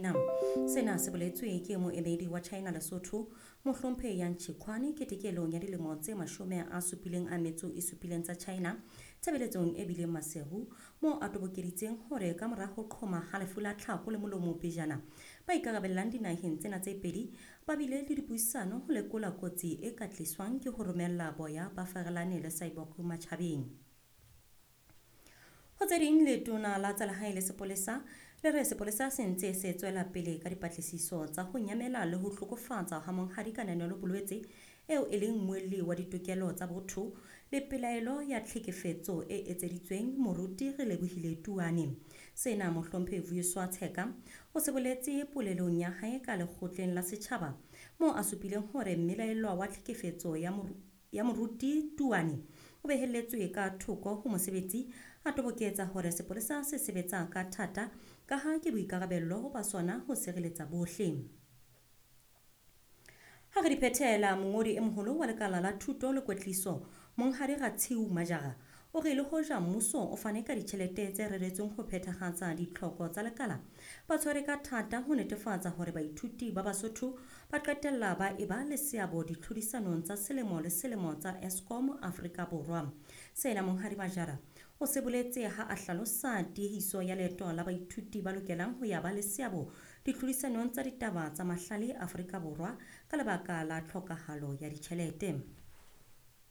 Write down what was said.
China. Sena se boletswe ke moemedi wa China Lesotho Mohlomphehi Yan Chikwani ketekelong ya dilemo tse 77 tsa China tshebeletsong e bileng maseru moo a tobokeditseng hore ka mora ho qhoma ha lefu la tlhako le molomo pejana ba ikarabellang dinaheng tsena tse pedi ba bile le dipuisano ho lekola kotsi e ka tliswang ke ho romella boya ba farelane le Cyborg matjhabeng. Ho tse ding letona la tsa lehae le sepolesa le re sepolesa se ntse se tswela pele ka dipatlisiso tsa ho nyamela le ho hlokofatsa ha monghadi Kananelo Bolwetse eo e leng moelli wa ditokelo tsa botho le pelaelo ya tlhekefetso e etseditsweng moruti Relebohile Tuane. Sena Mohlomphehi Vuyiswa Tsheka o se boletse polelong ya hae ka lekgotleng la setjhaba moo a supileng hore mmelaelwa wa tlhekefetso ya moruti Tuane o behelletswe ka thoko ho mosebetsi a toboketsa hore sepolesa se sebetsa ka thata ka ha ke boikarabello ba sona ho sireletsa bohle. Ha re di phethela mongodi e moholo wa lekala la thuto le kwetliso Monghadi Ratshiu Majara o re le hoja mmuso o fane ka ditjhelete tse reretsweng ho phethahatsa ditlhoko tsa lekala ba tshware ka thata ho netefatsa hore baithuti ba Basotho ba qetella ba eba le seabo ditlhodisanong tsa selemo le selemo tsa Eskom Afrika Borwa. Sena Monghadi Majara o se boletse ha a hlalosa tiehiso ya leeto la baithuti ba lokelang ho ya ba le seabo ditlhodisanong tsa ditaba tsa mahlale Afrika Borwa ka lebaka la tlhokahalo ya ditjhelete.